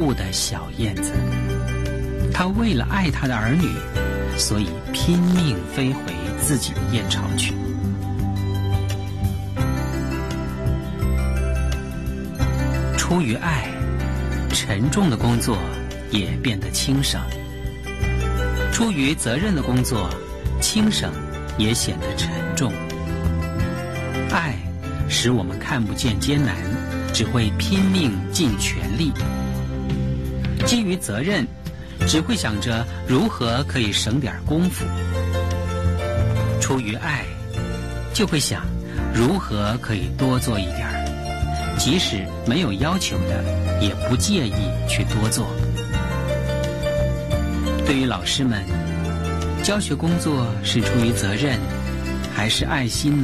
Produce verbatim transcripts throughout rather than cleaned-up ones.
护的小燕子。他为了爱他的儿女，所以拼命飞回自己的燕巢去。出于爱，沉重的工作也变得轻省；出于责任的工作，轻省也显得沉重。爱使我们看不见艰难，只会拼命尽全力；基于责任，只会想着如何可以省点功夫；出于爱，就会想如何可以多做一点儿，即使没有要求的，也不介意去多做。对于老师们，教学工作是出于责任还是爱心呢？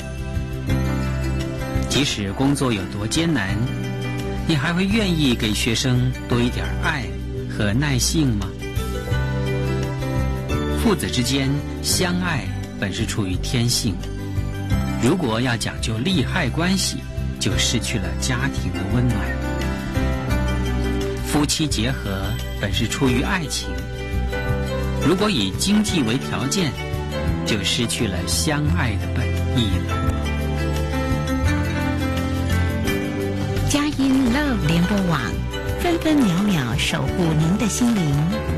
即使工作有多艰难，你还会愿意给学生多一点爱和耐性吗？父子之间相爱本是出于天性，如果要讲究利害关系，就失去了家庭的温暖。夫妻结合本是出于爱情，如果以经济为条件，就失去了相爱的本意了。 佳音 Love 联播网，分分秒秒守护您的心灵。